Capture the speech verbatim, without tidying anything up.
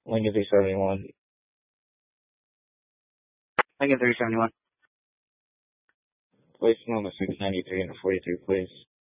Lincoln three seventy-one. Lincoln three seventy-one. Place on the six ninety-three and forty-two, please.